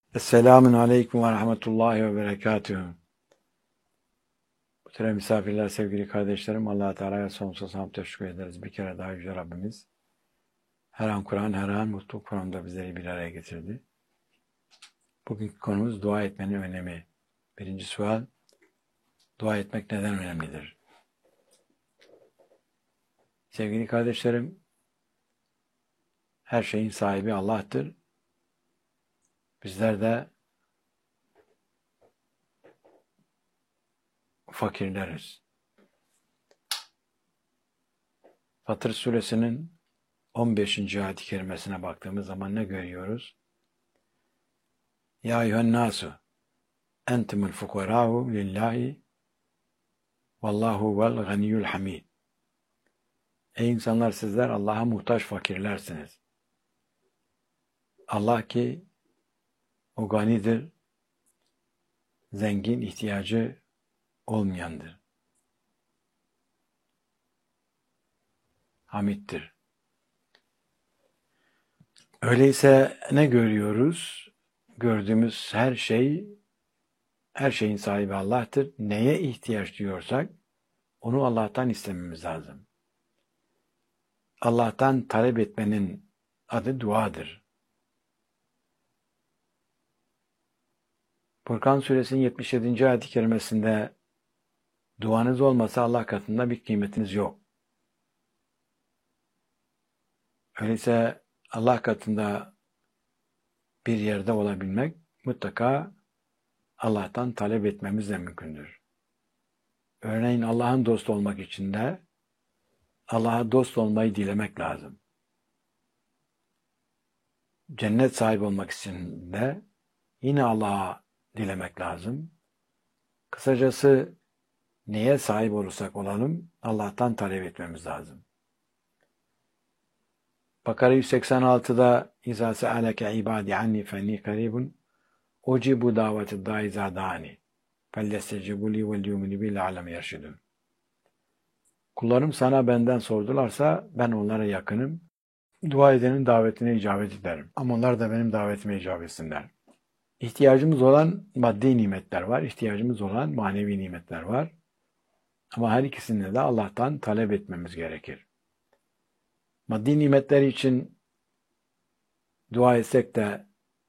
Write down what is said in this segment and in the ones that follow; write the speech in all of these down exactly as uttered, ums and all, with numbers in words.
Esselamun Aleyküm ve Rahmetullahi ve Berekatühü. Muhterem misafirler, sevgili kardeşlerim, Allah-u Teala'ya sonsuz hamd teşekkür ederiz. Bir kere daha Yüce Rabbimiz her an Kur'an, her an mutlu Kur'an'da bizleri bir araya getirdi. Bugünkü konumuz dua etmenin önemi. Birinci sual, dua etmek neden önemlidir? Sevgili kardeşlerim, her şeyin sahibi Allah'tır. Bizler de fakirleriz. Fatır suresinin on beşinci ayet-i kerimesine baktığımız zaman ne görüyoruz? Ya eyyühen nasu entumul fukarâhu lillahi vallahu vel ganiyyul hamid. Ey insanlar, sizler Allah'a muhtaç fakirlersiniz. Allah ki o ganidir, zengin, ihtiyacı olmayandır. Hamiddir. Öyleyse ne görüyoruz? Gördüğümüz her şey, her şeyin sahibi Allah'tır. Neye ihtiyaç duyuyorsak onu Allah'tan istememiz lazım. Allah'tan talep etmenin adı duadır. Furkan suresinin yetmiş yedinci ayet-i kerimesinde duanız olmasa Allah katında bir kıymetiniz yok. Öyleyse Allah katında bir yerde olabilmek mutlaka Allah'tan talep etmemizle mümkündür. Örneğin Allah'ın dostu olmak için de Allah'a dost olmayı dilemek lazım. Cennet sahibi olmak için de yine Allah'a dilemek lazım. Kısacası neye sahip olursak olalım Allah'tan talep etmemiz lazım. Bakara yüz seksen altıda İzâ se'aleke ibâdi anni fenni karibun ucibu daveti dâizâ dâni fellestecibûlî vel yûminî bî le'allem yerşidûn. Kullarım sana benden sordularsa ben onlara yakınım. Dua edenin davetine icabet ederim. Ama onlar da benim davetime icabet etsinler. İhtiyacımız olan maddi nimetler var. İhtiyacımız olan manevi nimetler var. Ama her ikisinde de Allah'tan talep etmemiz gerekir. Maddi nimetler için dua etsek de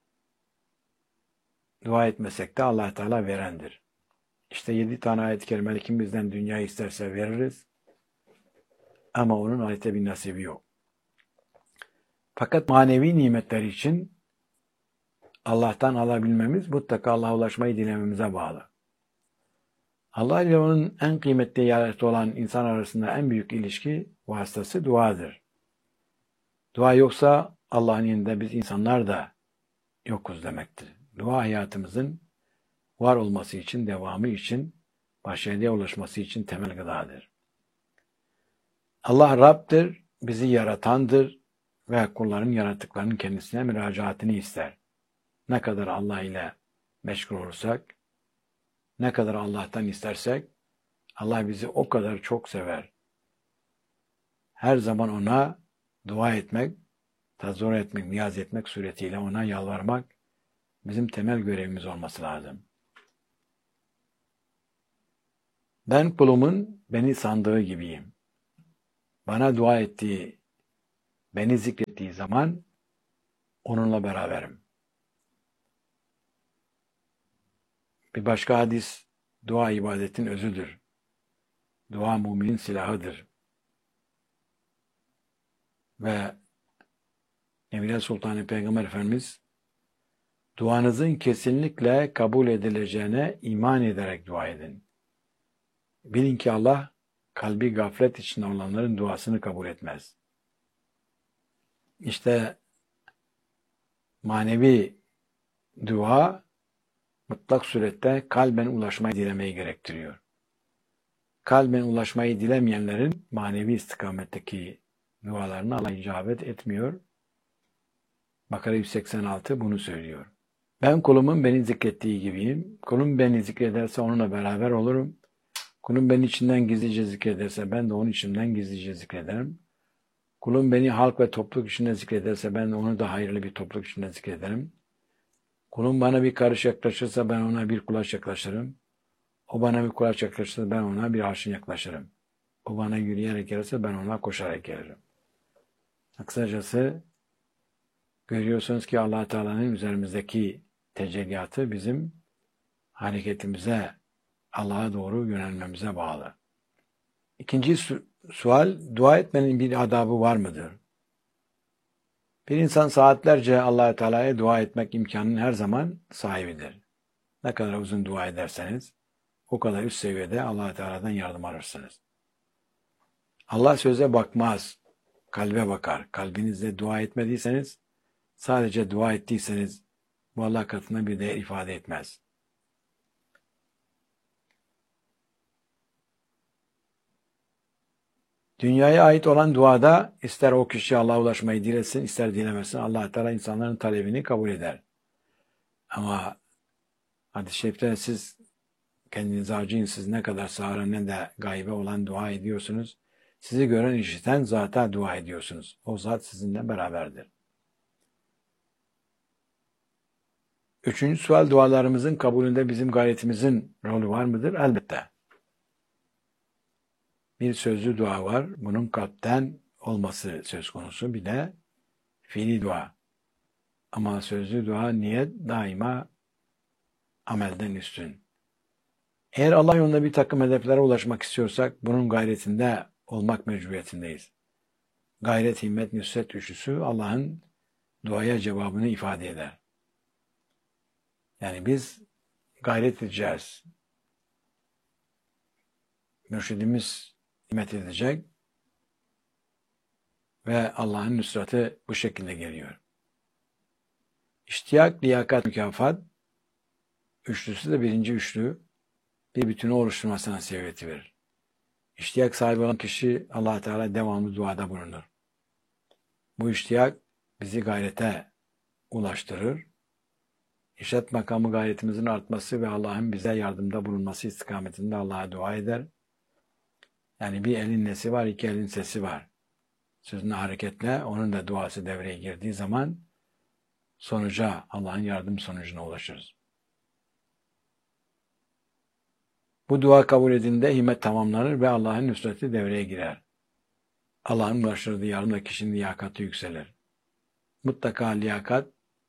dua etmesek de Allah Teala verendir. İşte yedi tane ayet-i kerimeli kim bizden dünyayı isterse veririz. Ama onun ahirete bir nasibi yok. Fakat manevi nimetler için Allah'tan alabilmemiz mutlaka Allah'a ulaşmayı dilememize bağlı. Allah ile onun en kıymetli yararı olan insan arasında en büyük ilişki vasıtası duadır. Dua yoksa Allah'ın yanında biz insanlar da yokuz demektir. Dua hayatımızın var olması için, devamı için, başarıya ulaşması için temel gıdadır. Allah Rab'dir, bizi yaratandır ve kulların yaratıklarının kendisine müracaatını ister. Ne kadar Allah ile meşgul olursak, ne kadar Allah'tan istersek, Allah bizi o kadar çok sever. Her zaman ona dua etmek, tazarru etmek, niyaz etmek suretiyle ona yalvarmak bizim temel görevimiz olması lazım. Ben kulumun beni sandığı gibiyim. Bana dua ettiği, beni zikrettiği zaman onunla beraberim. Bir başka hadis, dua ibadetin özüdür. Dua müminin silahıdır. Ve Evliya Sultanı Peygamber Efendimiz, duanızın kesinlikle kabul edileceğine iman ederek dua edin. Bilin ki Allah, kalbi gaflet içinde olanların duasını kabul etmez. İşte manevi dua, mutlak surette kalben ulaşmayı dilemeyi gerektiriyor. Kalben ulaşmayı dilemeyenlerin manevi istikametteki dualarına Allah icabet etmiyor. Bakara yüz seksen altı bunu söylüyor. Ben kulumun beni zikrettiği gibiyim. Kulum beni zikrederse onunla beraber olurum. Kulum beni içinden gizlice zikrederse ben de onun içinden gizlice zikrederim. Kulum beni halk ve topluluk içinde zikrederse ben de onu da hayırlı bir topluluk içinde zikrederim. Kulum bana bir karış yaklaşırsa ben ona bir kulaç yaklaşırım. O bana bir kulaç yaklaşırsa ben ona bir arşın yaklaşırım. O bana yürüyerek gelirse ben ona koşarak gelirim. Kısacası görüyorsunuz ki Allah Teala'nın üzerimizdeki tecelliyatı bizim hareketimize, Allah'a doğru yönelmemize bağlı. İkinci su sual, dua etmenin bir adabı var mıdır? Bir insan saatlerce Allah Teala'ya dua etmek imkanının her zaman sahibidir. Ne kadar uzun dua ederseniz o kadar üst seviyede Allah Teala'dan yardım alırsınız. Allah söze bakmaz, kalbe bakar. Kalbinizde dua etmediyseniz, sadece dua ettiyseniz bu Allah katında bir değer ifade etmez. Dünyaya ait olan duada ister o kişi Allah'a ulaşmayı dilesin, ister dilemesin, Allah Teala insanların talebini kabul eder. Ama hadis-i şerifte siz kendinize acıyın, siz ne kadar sağıra ne de gaybe olan dua ediyorsunuz. Sizi gören, işiten zata dua ediyorsunuz. O zat sizinle beraberdir. Üçüncü sual, dualarımızın kabulünde bizim gayretimizin rolü var mıdır? Elbette. Bir sözlü dua var. Bunun kalpten olması söz konusu. Bir de fiili dua. Ama sözlü dua, niyet daima amelden üstün. Eğer Allah yolunda bir takım hedeflere ulaşmak istiyorsak bunun gayretinde olmak mecburiyetindeyiz. Gayret, himmet, nüsret üçlüsü Allah'ın duaya cevabını ifade eder. Yani biz gayret edeceğiz. Mürşidimiz himmet edecek ve Allah'ın nusratı bu şekilde geliyor. İştiyak, liyakat, mükafat üçlüsü de birinci üçlü bir bütünü oluşturmasına sebebiyet verir. İştiyak sahibi olan kişi Allah Teala devamlı duada bulunur. Bu iştiyak bizi gayrete ulaştırır. İşaret makamı gayretimizin artması ve Allah'ın bize yardımda bulunması istikametinde Allah'a dua eder. Yani bir elin nesi var, iki elin sesi var. Sözüne hareketle onun da duası devreye girdiği zaman sonuca, Allah'ın yardım sonucuna ulaşırız. Bu dua kabul edildiğinde himmet tamamlanır ve Allah'ın nusreti devreye girer. Allah'ın ulaştırdığı yardımla kişinin liyakatı yükselir. Mutlaka liyakat,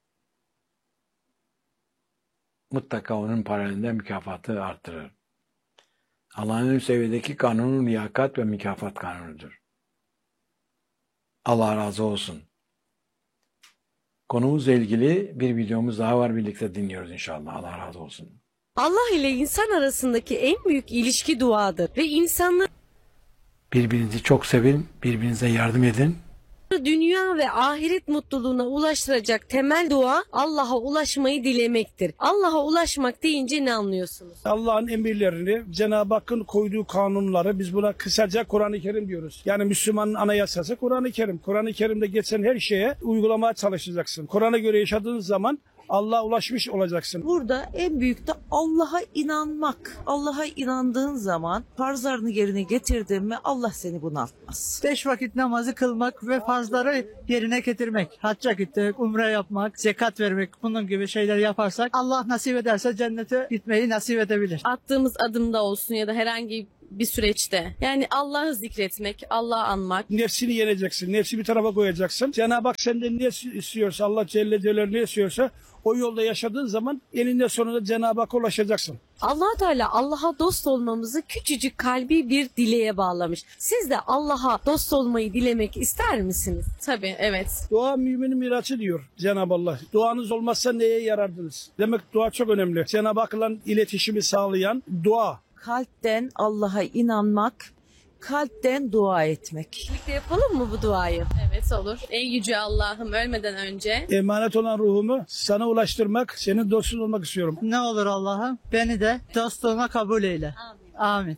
mutlaka onun paralelinde mükafatı artırır. Allah'ın seviyedeki kanunu liyakat ve mükafat kanunudur. Allah razı olsun. Konumuzla ilgili bir videomuz daha var, birlikte dinliyoruz inşallah. Allah razı olsun. Allah ile insan arasındaki en büyük ilişki duadır ve insanları Birbirinizi çok sevin, birbirinize yardım edin. dünya ve ahiret mutluluğuna ulaştıracak temel dua Allah'a ulaşmayı dilemektir. Allah'a ulaşmak deyince ne anlıyorsunuz? Allah'ın emirlerini, Cenab-ı Hakk'ın koyduğu kanunları, biz buna kısaca Kur'an-ı Kerim diyoruz. Yani Müslümanın anayasası Kur'an-ı Kerim. Kur'an-ı Kerim'de geçen her şeye uygulamaya çalışacaksın. Kur'an'a göre yaşadığın zaman Allah'a ulaşmış olacaksın. Burada en büyük de Allah'a inanmak. Allah'a inandığın zaman, farzlarını yerine getirdin mi Allah seni bunaltmaz. Beş vakit namazı kılmak ve farzları yerine getirmek, hacca gitmek, umre yapmak, zekat vermek, bunun gibi şeyler yaparsak Allah nasip ederse cennete gitmeyi nasip edebilir. Attığımız adımda olsun ya da herhangi bir süreçte. Yani Allah'ı zikretmek, Allah'ı anmak. Nefsini yeneceksin, nefsi bir tarafa koyacaksın. Cenab-ı Hak senden ne istiyorsa, Allah Celle Celaluhu ne istiyorsa o yolda yaşadığın zaman eninde sonunda Cenab-ı Hakk'a ulaşacaksın. Allah Teala Allah'a dost olmamızı küçücük kalbi bir dileğe bağlamış. Siz de Allah'a dost olmayı dilemek ister misiniz? Tabii, evet. Dua müminin miracı diyor Cenab-ı Allah. Duanız olmazsa neye yarardınız? Demek dua çok önemli. Cenab-ı Hak'la iletişimi sağlayan dua. Kalpten Allah'a inanmak, kalpten dua etmek. Birlikte yapalım mı bu duayı? Evet, olur. Ey yüce Allah'ım, ölmeden önce Emanet olan ruhumu sana ulaştırmak, senin dostun olmak istiyorum. Ne olur Allah'ım beni de dostluğuna kabul eyle. Amin. Amin.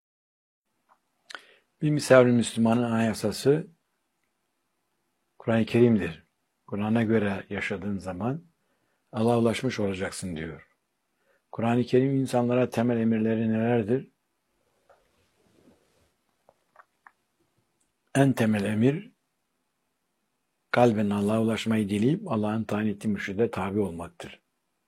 Bir misafir Müslümanın anayasası Kur'an-ı Kerim'dir. Kur'an'a göre yaşadığın zaman Allah'a ulaşmış olacaksın diyor. Kur'an-ı Kerim insanlara temel emirleri nelerdir? En temel emir, kalben Allah'a ulaşmayı dileyip Allah'ın tayin ettiği mürşide tabi olmaktır.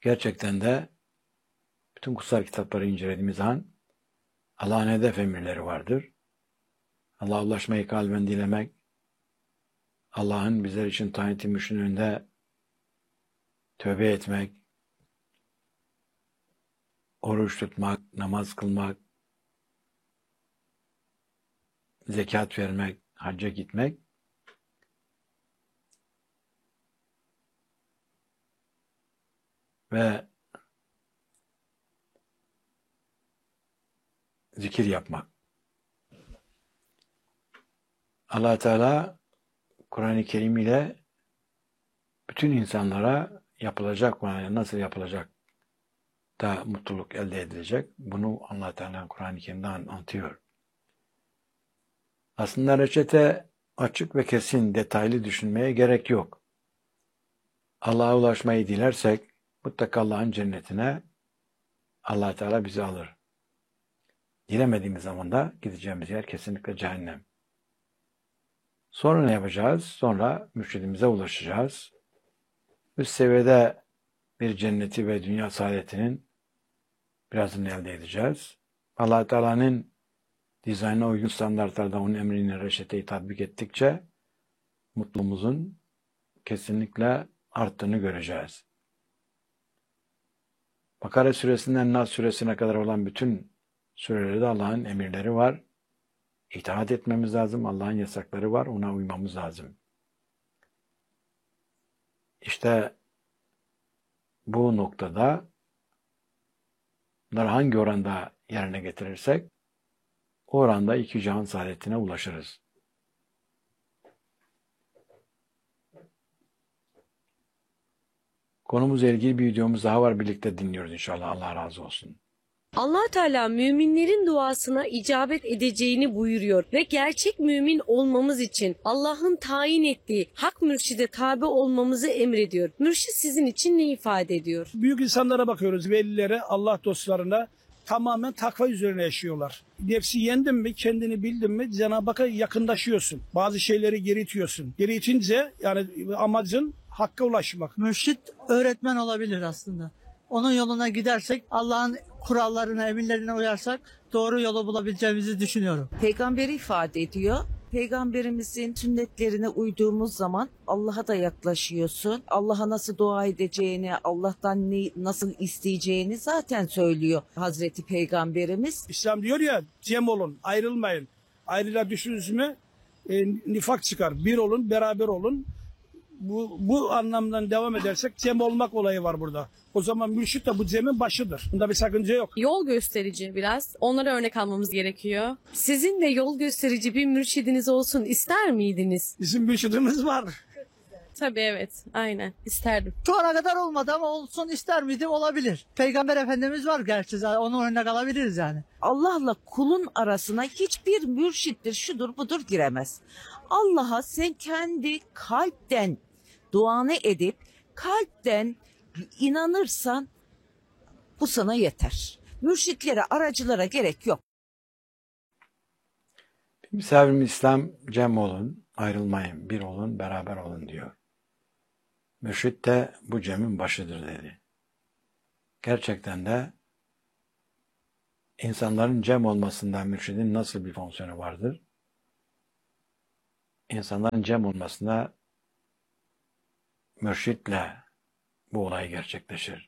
Gerçekten de bütün kutsal kitapları incelediğimiz zaman Allah'ın hedef emirleri vardır. Allah'a ulaşmayı kalben dilemek, Allah'ın bizler için tayin ettiği önünde tövbe etmek, oruç tutmak, namaz kılmak, zekat vermek, hacca gitmek ve zikir yapmak. Allah Teala Kur'an-ı Kerim ile bütün insanlara yapılacak, nasıl yapılacak da mutluluk elde edilecek. Bunu Allah Teala Kur'an-ı Kerim'de anlatıyor. Aslında reçete açık ve kesin, detaylı düşünmeye gerek yok. Allah'a ulaşmayı dilersek mutlaka Allah'ın cennetine Allah Teala bizi alır. Dilemediğimiz zaman da gideceğimiz yer kesinlikle cehennem. Sonra ne yapacağız? Sonra mürşidimize ulaşacağız. Üst seviyede bir cenneti ve dünya saadetinin birazını elde edeceğiz. Allah Teala'nın dizaynına uygun standartlarda onun emrini, reçeteyi tatbik ettikçe mutluluğumuzun kesinlikle arttığını göreceğiz. Bakara suresinden Nas suresine kadar olan bütün surelerde Allah'ın emirleri var. İtaat etmemiz lazım. Allah'ın yasakları var. Ona uymamız lazım. İşte bu noktada bunları hangi oranda yerine getirirsek o oranda iki cihan saadetine ulaşırız. Konumuzla ilgili bir videomuz daha var. Birlikte dinliyoruz inşallah. Allah razı olsun. Allah Teala müminlerin duasına icabet edeceğini buyuruyor ve gerçek mümin olmamız için Allah'ın tayin ettiği hak mürşide tabi olmamızı emrediyor. Mürşid sizin için ne ifade ediyor? Büyük insanlara bakıyoruz, velilere, Allah dostlarına tamamen takva üzerine yaşıyorlar. Nefsi yendin mi, kendini bildin mi Cenab-ı Hakk'a yakınlaşıyorsun. Bazı şeyleri geri itiyorsun. Geri itince yani amacın hakka ulaşmak. Mürşit öğretmen olabilir aslında. Onun yoluna gidersek, Allah'ın kurallarına, emirlerine uyarsak doğru yolu bulabileceğimizi düşünüyorum. Peygamberi ifade ediyor. Peygamberimizin sünnetlerine uyduğumuz zaman Allah'a da yaklaşıyorsun. Allah'a nasıl dua edeceğini, Allah'tan ne, nasıl isteyeceğini zaten söylüyor Hazreti Peygamberimiz. İslam diyor ya, cem olun, ayrılmayın. Ayrıla düştünüz mü e, nifak çıkar. Bir olun, beraber olun. Bu, bu anlamdan devam edersek cem olmak olayı var burada. O zaman mürşit de bu cemin başıdır. Bunda bir sakınca yok. Yol gösterici biraz. Onlara örnek almamız gerekiyor. Sizin de yol gösterici bir mürşidiniz olsun ister miydiniz? Bizim mürşidimiz var. Tabii evet. Aynen. İsterdim. Şu ana kadar olmadı ama olsun ister miydim? Olabilir. Peygamber Efendimiz var gerçi zaten. Onu örnek alabiliriz yani. Allah'la kulun arasına hiçbir mürşittir, şudur budur giremez. Allah'a sen kendi kalpten duanı edip kalpten inanırsan bu sana yeter. Mürşitlere, aracılara gerek yok. Misafirimiz İslam cem olun, ayrılmayın, bir olun, beraber olun diyor. Mürşit de bu cemin başıdır dedi. Gerçekten de insanların cem olmasında mürşidin nasıl bir fonksiyonu vardır? İnsanların cem olmasında mürşitle bu olay gerçekleşir.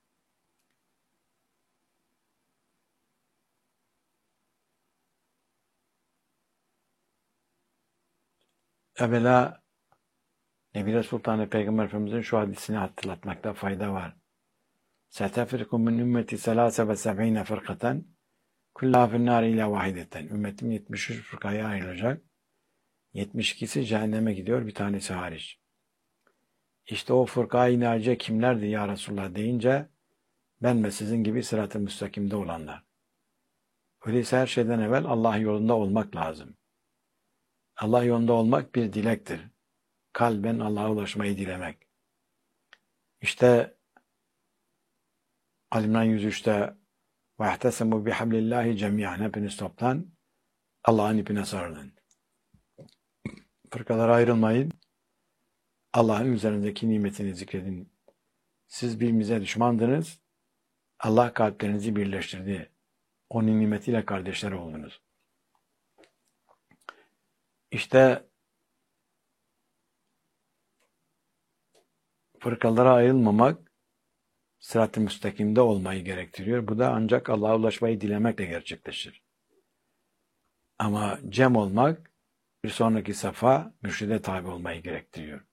Evvela Nebile Sultanı Peygamber Efendimiz'in şu hadisini hatırlatmakta fayda var. Setefriku min ümmeti selase ve seb'ine fırkaten kullâ finnâri ile vahideten. Ümmetim yetmiş üç fırkaya ayrılacak. yetmiş ikisi cehenneme gidiyor, bir tanesi hariç. İşte o fırkaya inacak kimlerdi ya Resulullah deyince ben ve sizin gibi sırat-ı müstakimde olanlar. Öyleyse her şeyden evvel Allah yolunda olmak lazım. Allah yolunda olmak bir dilektir. Kalben Allah'a ulaşmayı dilemek. İşte Ali İmran yüz üçte وَاَحْتَسَمُوا بِحَبْلِ اللّٰهِ جَمِيعًا hepiniz toplan Allah'ın ipine sarılın. Fırkalara ayrılmayın. Allah'ın üzerindeki nimetini zikredin. Siz birbirinize düşmandınız. Allah kalplerinizi birleştirdi. Onun nimetiyle kardeşler oldunuz. İşte fırkalara ayrılmamak sırat-ı müstakimde olmayı gerektiriyor. Bu da ancak Allah'a ulaşmayı dilemekle gerçekleşir. Ama cem olmak bir sonraki safa mürşide tabi olmayı gerektiriyor.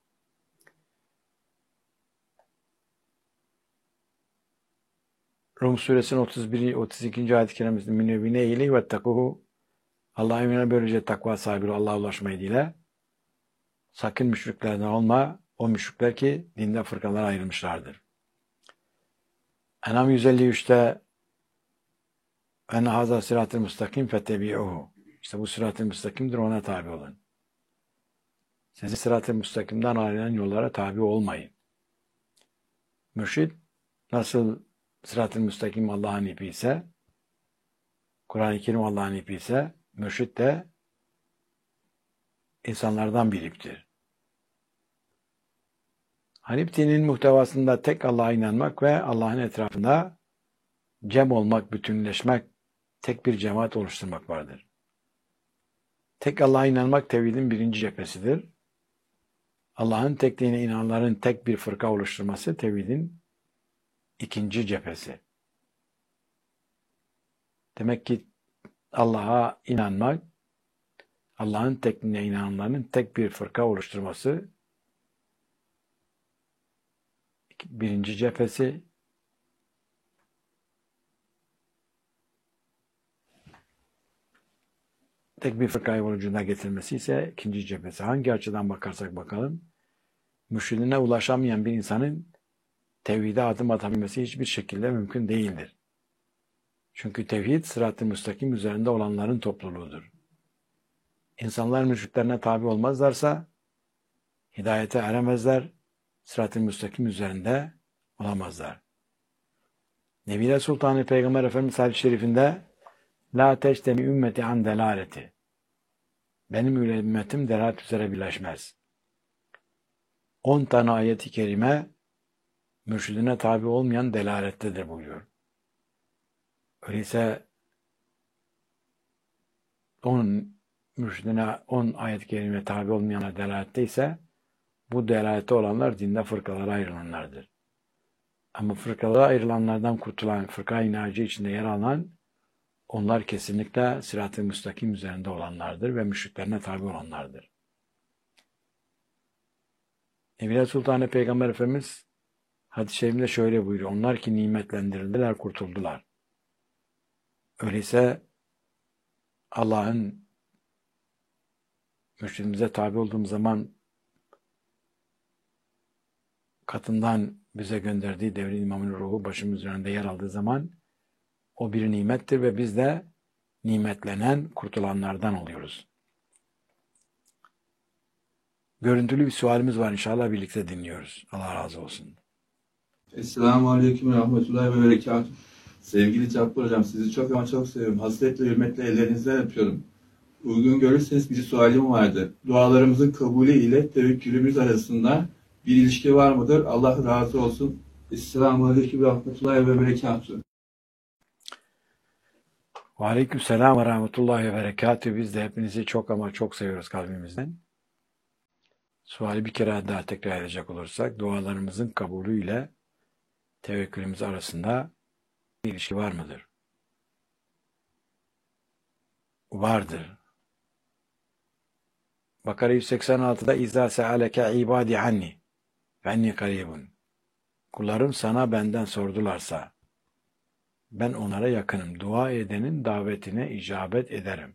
Rum suresinin otuz bir otuz ikinci ayet-i kerimesinde münevvine eyle ve takuhu, Allah'a emrine böylece takva sahibi Allah'a ulaşmayı dile. Sakın müşriklerden olma. O müşrikler ki dinde fırkalara ayrılmışlardır. En'am yüz elli üçte enne haza sırat-ı müstakim fettebi'uhu. İşte bu sırat-ı müstakimdir, ona tabi olun. Sizi sırat-ı müstakimden ayrılan yollara tabi olmayın. Mürşid nasıl sırat-ı müstakim Allah'ın ipi ise, Kur'an-ı Kerim Allah'ın ipi ise, mürşid de insanlardan bir iptir. Hanif dininin muhtevasında tek Allah'a inanmak ve Allah'ın etrafında cem olmak, bütünleşmek, tek bir cemaat oluşturmak vardır. Tek Allah'a inanmak tevhidin birinci cephesidir. Allah'ın tekliğine inananların tek bir fırka oluşturması tevhidin ikinci cephesi. Demek ki Allah'a inanmak, Allah'ın tekliğine inananların tek bir fırka oluşturması birinci cephesi. Tek bir fırkayı vücuduna getirmesi ise ikinci cephesi. Hangi açıdan bakarsak bakalım, mürşidine ulaşamayan bir insanın tevhide adım atabilmesi hiçbir şekilde mümkün değildir. Çünkü tevhid sırat-ı müstakim üzerinde olanların topluluğudur. İnsanlar müşriklerine tabi olmazlarsa hidayete eremezler, sırat-ı müstakim üzerinde olamazlar. Nebile Sultanı Peygamber Efendimiz hadis-i şerifinde La teştemi ümmeti an delaleti. Benim ümmetim delalet üzere birleşmez. On tane ayet-i kerime mürşidine tabi olmayan delalettedir buyuruyor. Öyleyse on mürşidine on ayet-i kerime tabi olmayanlar delalette ise bu delalette olanlar dinde fırkalara ayrılanlardır. Ama fırkalara ayrılanlardan kurtulan, fırka inacı içinde yer alan onlar kesinlikle sırat-ı müstakim üzerinde olanlardır ve müşriklerine tabi olanlardır. Nebile Sultanı Peygamber Efendimiz hadis-i şerifinde şöyle buyuruyor. Onlar ki nimetlendirildiler, kurtuldular. Öyleyse Allah'ın mürşidimize tabi olduğumuz zaman katından bize gönderdiği devrin imamının ruhu başımız üzerinde yer aldığı zaman o bir nimettir ve biz de nimetlenen, kurtulanlardan oluyoruz. Görüntülü bir sualimiz var. İnşallah birlikte dinliyoruz. Allah razı olsun. Esselamu Aleyküm ve Rahmetullahi ve Berekatuhu. Sevgili Cabbar Hocam, sizi çok ama çok seviyorum. Hasretle, hürmetle ellerinizden öpüyorum. Uygun görürseniz bir sualim vardı. Dualarımızın kabulü ile tevekkülümüz arasında bir ilişki var mıdır? Allah razı olsun. Esselamu Aleyküm ve Rahmetullahi ve Berekatuhu. Ve aleykümselam ve rahmetullahi ve berekatühü. Biz de hepinizi çok ama çok seviyoruz kalbimizden. Suali bir kere daha tekrar edecek olursak, dualarımızın kabulü ile tevekkülümüz arasında bir ilişki var mıdır? Vardır. Bakara yüz seksen altıda İzâ se'aleke ibâdi anni fenni karibun. Kullarım sana benden sordularsa ben onlara yakınım. Dua edenin davetine icabet ederim.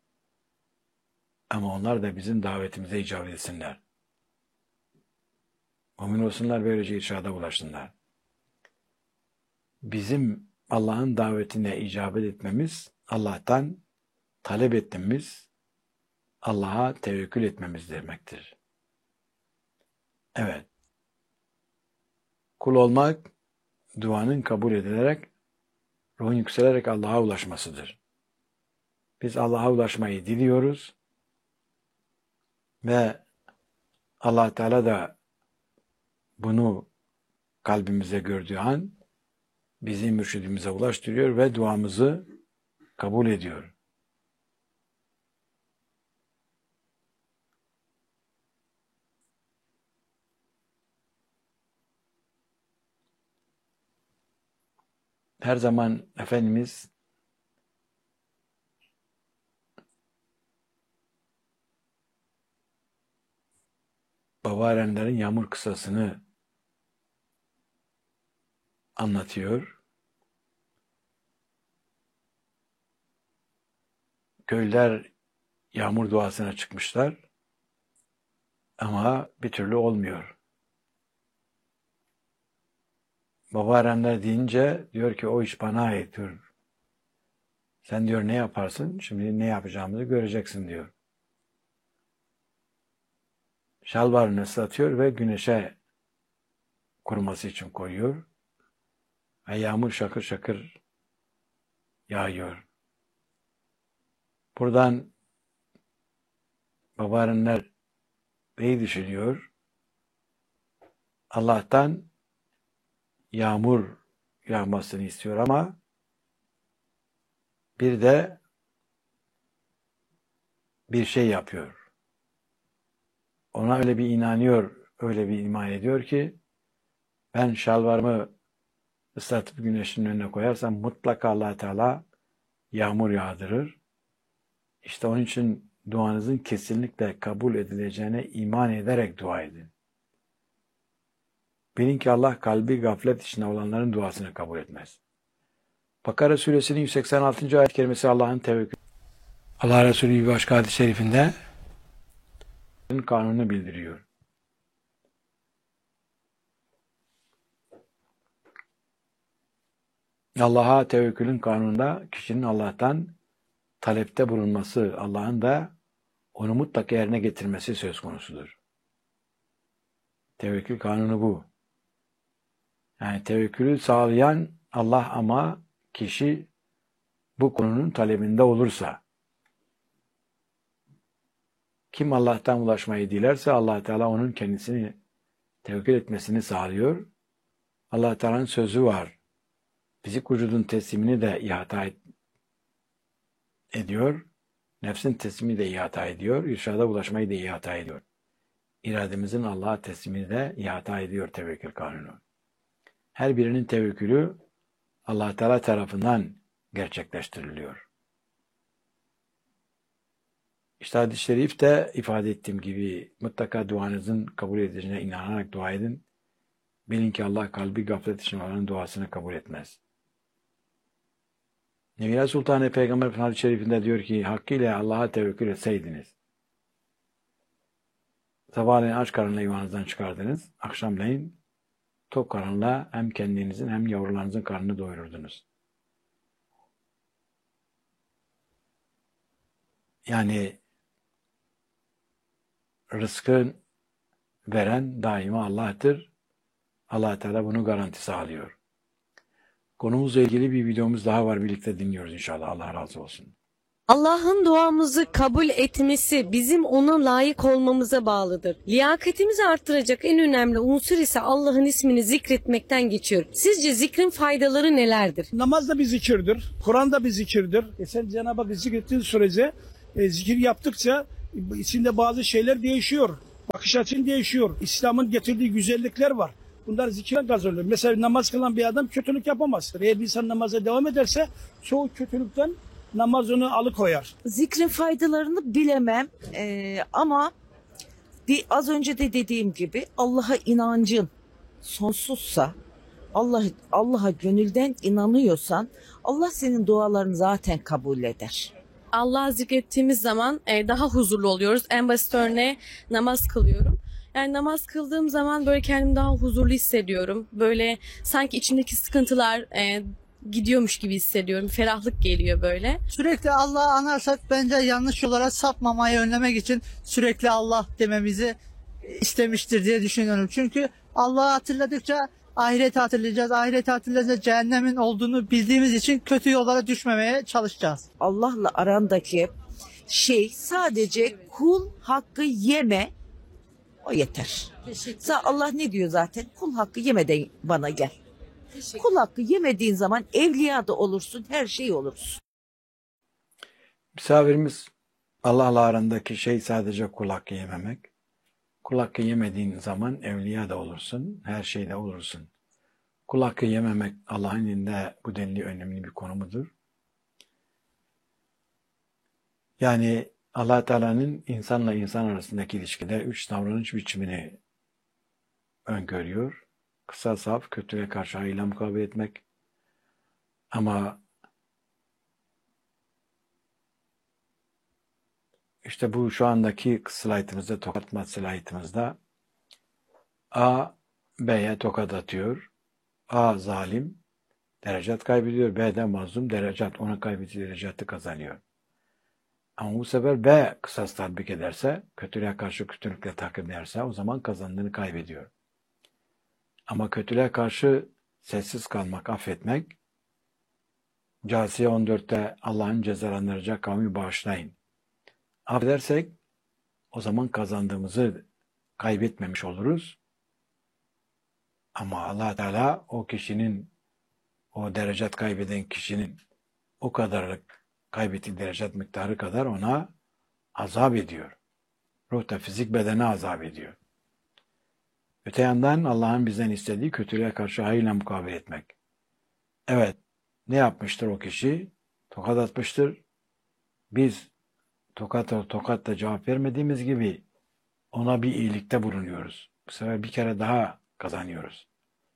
Ama onlar da bizim davetimize icabet etsinler. Mümin olsunlar, böylece irşada ulaşsınlar. Bizim Allah'ın davetine icabet etmemiz, Allah'tan talep etmemiz, Allah'a tevekkül etmemiz demektir. Evet. Kul olmak, duanın kabul edilerek, ruhun yükselerek Allah'a ulaşmasıdır. Biz Allah'a ulaşmayı diliyoruz ve Allah Teala da bunu kalbimize gördüğü an bizi mürşidimize ulaştırıyor ve duamızı kabul ediyor. Her zaman Efendimiz baba erenlerin yağmur kıssasını anlatıyor. Köylüler yağmur duasına çıkmışlar ama bir türlü olmuyor. Baba erenler deyince diyor ki o iş bana ait diyor. Sen diyor ne yaparsın? Şimdi ne yapacağımızı göreceksin diyor. Şalvarını ıslatıyor ve güneşe kuruması için koyuyor. Ve yağmur şakır şakır yağıyor. Buradan baba erenler neyi düşünüyor? Allah'tan yağmur yağmasını istiyor ama bir de bir şey yapıyor. Ona öyle bir inanıyor, öyle bir iman ediyor ki ben şalvarımı ıslatıp güneşin önüne koyarsam mutlaka Allah Teala yağmur yağdırır. İşte onun için duanızın kesinlikle kabul edileceğine iman ederek dua edin. Bilin ki Allah kalbi gaflet içinde olanların duasını kabul etmez. Bakara suresinin yüz seksen altıncı ayet kerimesi Allah'ın tevekkül. Allah Resulü bir başka hadis-i şerifinde kanunu bildiriyor. Allah'a tevekkülün kanununda kişinin Allah'tan talepte bulunması, Allah'ın da onu mutlaka yerine getirmesi söz konusudur. Tevekkül kanunu bu. Yani tevekkülü sağlayan Allah ama kişi bu konunun talebinde olursa, kim Allah'tan ulaşmayı dilerse Allah Teala onun kendisini tevekkül etmesini sağlıyor. Allah Teala'nın sözü var. Fizik vücudun teslimini de ihata et, ediyor. Nefsin teslimi de ihata ediyor. İrşada ulaşmayı da ihata ediyor. İrademizin Allah'a teslimini de ihata ediyor tevekkül kanunu. Her birinin tevekkülü Allah Teala tarafından gerçekleştiriliyor. İşte hadis-i şerifte ifade ettiğim gibi mutlaka duanızın kabul edileceğine inanarak dua edin. Bilin ki Allah kalbi gaflet için olanın duasını kabul etmez. Nebiya Sultanı Peygamber hadis-i şerifinde diyor ki hakkıyla Allah'a tevekkül etseydiniz sabahleyin aç karnına yuvanızdan çıkardınız, akşamleyin tok karnına hem kendinizin hem yavrularınızın karnını doyururdunuz. Yani rızkın veren daima Allah'tır. Allah Teala bunu garanti sağlıyor. Konumuzla ilgili bir videomuz daha var. Birlikte dinliyoruz inşallah. Allah razı olsun. Allah'ın duamızı kabul etmesi bizim ona layık olmamıza bağlıdır. Liyakatimizi arttıracak en önemli unsur ise Allah'ın ismini zikretmekten geçiyor. Sizce zikrin faydaları nelerdir? Namaz da bir zikirdir. Kur'an da bir zikirdir. E sen Cenab-ı Hakk'ı zikrettiğin sürece e, zikir yaptıkça e, içinde bazı şeyler değişiyor. Bakış açın değişiyor. İslam'ın getirdiği güzellikler var. Bunlar zikirden kazanılıyor. Mesela namaz kılan bir adam kötülük yapamaz. Eğer bir insan namaza devam ederse çoğu kötülükten namaz onu alıkoyar. Zikrin faydalarını bilemem Ee, ama bir, az önce de dediğim gibi Allah'a inancın sonsuzsa, Allah Allah'a gönülden inanıyorsan Allah senin dualarını zaten kabul eder. Allah'ı zikrettiğimiz zaman e, daha huzurlu oluyoruz. En basit örneği namaz kılıyorum. Yani namaz kıldığım zaman böyle kendimi daha huzurlu hissediyorum. Böyle sanki içimdeki sıkıntılar e, gidiyormuş gibi hissediyorum. Ferahlık geliyor böyle. Sürekli Allah'ı anarsak bence yanlış yollara sapmamayı önlemek için sürekli Allah dememizi istemiştir diye düşünüyorum. Çünkü Allah'ı hatırladıkça ahireti hatırlayacağız. Ahireti hatırlayınca cehennemin olduğunu bildiğimiz için kötü yollara düşmemeye çalışacağız. Allah'la arandaki şey sadece kul hakkı yeme, O yeter. Teşekkür Sa- Allah ne diyor zaten? Kul hakkı yemeden bana gel. Kul hakkı yemediğin zaman evliya da olursun, her şey olursun. Misafirimiz Allah'la arandaki şey sadece kul hakkı yememek. Kul hakkı yemediğin zaman evliya da olursun, her şeyde olursun. Kul hakkı yememek Allah'ın elinde bu denli önemli bir konumudur. Yani Allah Teala'nın insanla insan arasındaki ilişkide üç davranış biçimini öngörüyor. Kısa saf, kötüye karşı hayırla mukabele etmek. Ama işte bu şu andaki slaytımızda, tokatma slaytımızda A, B'ye tokat atıyor. A zalim, derecat kaybediyor. B de mazlum, derecat, ona kaybettiği derecatı kazanıyor. Ama bu sefer B kısas tatbik ederse, kötülüğe karşı kötülükle takip ederse o zaman kazandığını kaybediyor. Ama kötülüğe karşı sessiz kalmak, affetmek, Câsiye on dörtte Allah'ın cezalandıracak kavmi bağışlayın. Affedersek o zaman kazandığımızı kaybetmemiş oluruz. Ama Allah Teala o kişinin, o derecat kaybeden kişinin o kadarlık kaybettiği derecat miktarı kadar ona azap ediyor. Ruhta, fizik, bedene azap ediyor. Öte yandan Allah'ın bizden istediği kötülüğe karşı hayırla mukabele etmek. Evet, ne yapmıştır o kişi? Tokat atmıştır. Biz tokata tokatla cevap vermediğimiz gibi ona bir iyilikte bulunuyoruz. Bu sefer bir kere daha kazanıyoruz.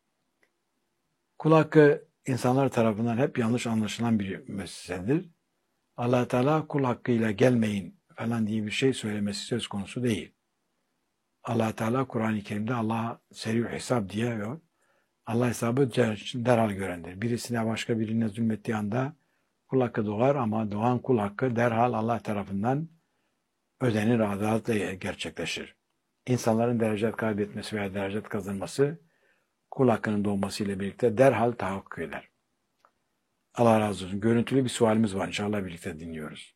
Kul hakkı insanlar tarafından hep yanlış anlaşılan bir meseledir. Allah Teala kul hakkıyla gelmeyin falan diye bir şey söylemesi söz konusu değil. Allah Teala Kur'an-ı Kerim'de Allah'a seri hesap diyor. Allah hesabı derhal görendir. Birisine başka birine zulmettiği anda kul hakkı doğar ama doğan kul hakkı derhal Allah tarafından ödenir, adaletle gerçekleşir. İnsanların derecet kaybetmesi veya derecet kazanması kul hakkının doğmasıyla birlikte derhal tahakkuk eder. Allah razı olsun. Görüntülü bir sualimiz var. İnşallah birlikte dinliyoruz.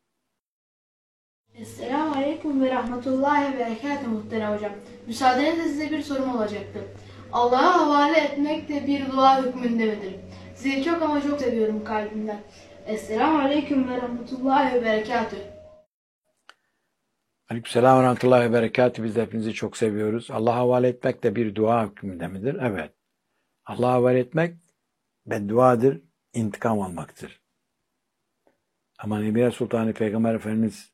Esselamu Aleyküm ve Rahmetullahi ve Berekatuhu muhterem hocam. Müsaadenizle size bir sorum olacaktı. Allah'a havale etmek de bir dua hükmünde midir? Sizi çok ama çok seviyorum kalbimden. Esselamu Aleyküm ve Rahmetullahi ve Berekatuhu. Aleykümselam ve Rahmetullahi ve Berekatuhu. Biz de hepinizi çok seviyoruz. Allah'a havale etmek de bir dua hükmünde midir? Evet. Allah'a havale etmek bedduadır, intikam almaktır. Ama Nebiye Sultanı Peygamber Efendimiz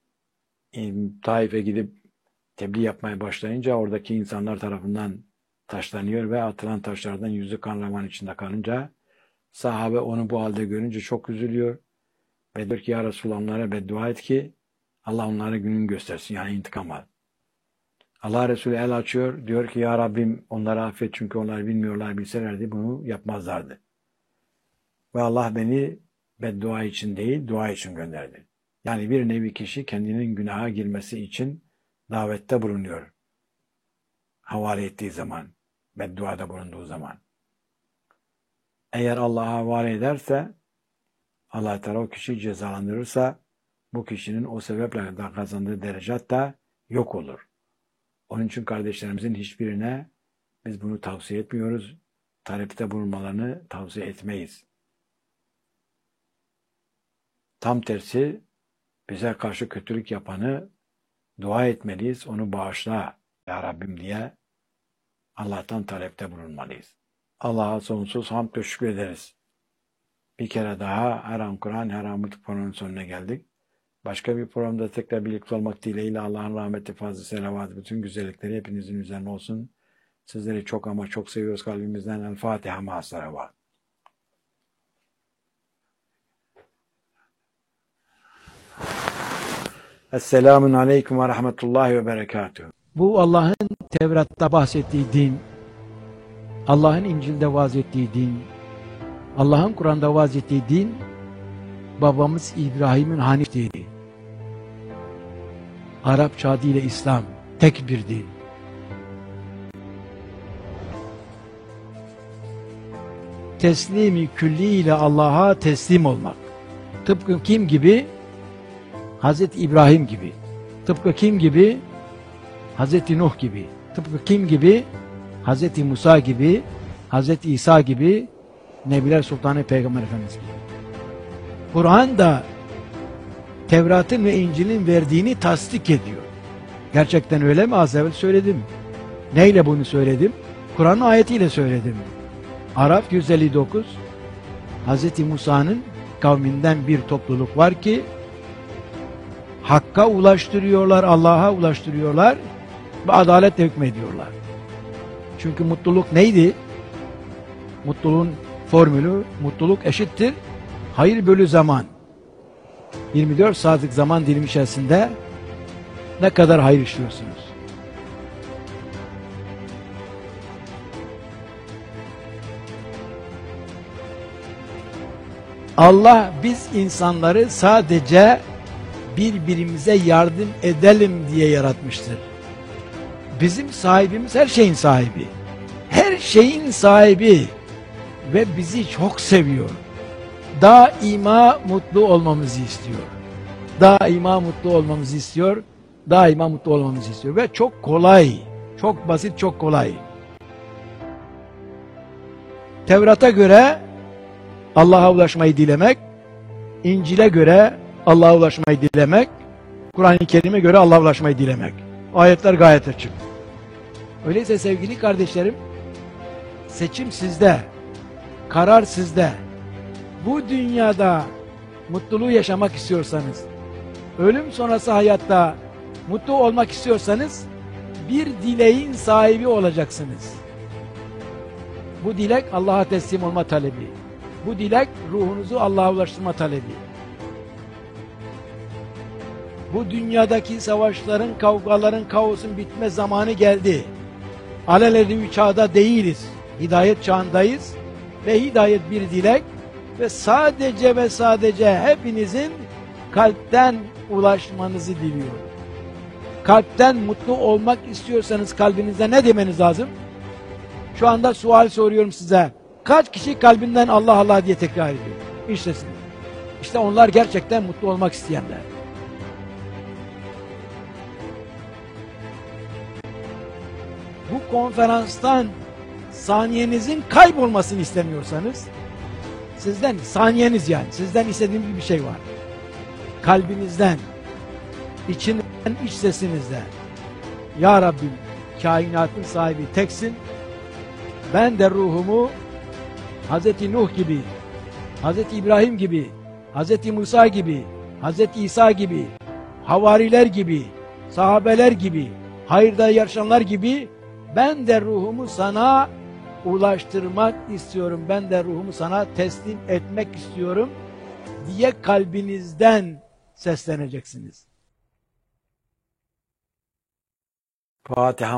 Taif'e gidip tebliğ yapmaya başlayınca oradaki insanlar tarafından taşlanıyor ve atılan taşlardan yüzü kan revan içinde kalınca sahabe onu bu halde görünce çok üzülüyor ve diyor ki ya Resulallah onlara beddua et ki Allah onlara günün göstersin, yani intikam al. Allah Resulü el açıyor, diyor ki ya Rabbim onları affet çünkü onlar bilmiyorlar, bilselerdi bunu yapmazlardı. Ve Allah beni beddua için değil dua için gönderdi. Yani bir nevi kişi kendinin günaha girmesi için davette bulunuyor. Havale ettiği zaman, bedduada bulunduğu zaman. Eğer Allah'a havale ederse, Allah Teala o kişiyi cezalandırırsa, bu kişinin o sebeple kazandığı derecat da yok olur. Onun için kardeşlerimizin hiçbirine biz bunu tavsiye etmiyoruz. Talepte bulunmalarını tavsiye etmeyiz. Tam tersi, bize karşı kötülük yapanı dua etmeliyiz, onu bağışla ya Rabbim diye Allah'tan talepte bulunmalıyız. Allah'a sonsuz hamd ve şükür ederiz. Bir kere daha her an Kur'an, her an mutlu programın sonuna geldik. Başka bir programda tekrar birlikte olmak dileğiyle Allah'ın rahmeti, fazla selavatı, bütün güzellikleri hepinizin üzerine olsun. Sizleri çok ama çok seviyoruz kalbimizden. El Fatiha ma'a salavat. Esselamun Aleyküm ve Rahmetullahi ve Berekatuhu. Bu Allah'ın Tevrat'ta bahsettiği din, Allah'ın İncil'de vaaz ettiği din, Allah'ın Kur'an'da vaaz ettiği din, babamız İbrahim'in Hanif dini. Arapça adıyla İslam, tek bir din. Teslimi külli ile Allah'a teslim olmak. Tıpkı kim gibi? Hazreti İbrahim gibi. Tıpkı kim gibi? Hazreti Nuh gibi, tıpkı kim gibi? Hazreti Musa gibi, Hazreti İsa gibi, Nebiler Sultanı Peygamber Efendimiz gibi. Kur'an da Tevrat'ın ve İncil'in verdiğini tasdik ediyor. Gerçekten öyle mi? Az evvel söyledim. Neyle bunu söyledim? Kur'an'ın ayetiyle söyledim. Araf yüz elli dokuz, Hazreti Musa'nın kavminden bir topluluk var ki Hakk'a ulaştırıyorlar, Allah'a ulaştırıyorlar ve adaletle hükmediyorlar. Çünkü mutluluk neydi? Mutluluğun formülü, mutluluk eşittir hayır bölü zaman. yirmi dört saatlik zaman dilimi içerisinde ne kadar hayır işliyorsunuz? Allah biz insanları sadece birbirimize yardım edelim diye yaratmıştır. Bizim sahibimiz her şeyin sahibi. Her şeyin sahibi ve bizi çok seviyor. Daima mutlu olmamızı istiyor. Daima mutlu olmamızı istiyor. Daima mutlu olmamızı istiyor. Ve çok kolay, çok basit, çok kolay. Tevrat'a göre Allah'a ulaşmayı dilemek, İncil'e göre Allah'a ulaşmayı dilemek, Kur'an-ı Kerim'e göre Allah'a ulaşmayı dilemek. Ayetler gayet açık. Öyleyse sevgili kardeşlerim, seçim sizde, karar sizde. Bu dünyada mutluluğu yaşamak istiyorsanız, ölüm sonrası hayatta mutlu olmak istiyorsanız, bir dileğin sahibi olacaksınız. Bu dilek Allah'a teslim olma talebi. Bu dilek ruhunuzu Allah'a ulaştırma talebi. Bu dünyadaki savaşların, kavgaların, kaosun bitme zamanı geldi. Alelade bir çağda değiliz. Hidayet çağındayız ve hidayet bir dilek ve sadece ve sadece hepinizin kalpten ulaşmanızı diliyorum. Kalpten mutlu olmak istiyorsanız kalbinizde ne demeniz lazım? Şu anda sual soruyorum size. Kaç kişi kalbinden Allah Allah diye tekrar ediyor? İşte, işte onlar gerçekten mutlu olmak isteyenler. Bu konferanstan saniyenizin kaybolmasını istemiyorsanız, sizden saniyeniz yani, sizden istediğim bir şey var. Kalbinizden, içinden, iç sesinizden. Ya Rabbim, kainatın sahibi teksin. Ben de ruhumu Hazreti Nuh gibi, Hazreti İbrahim gibi, Hazreti Musa gibi, Hazreti İsa gibi, havariler gibi, sahabeler gibi, hayırda yarışanlar gibi ben de ruhumu sana ulaştırmak istiyorum. Ben de ruhumu sana teslim etmek istiyorum diye kalbinizden sesleneceksiniz. Fatiha.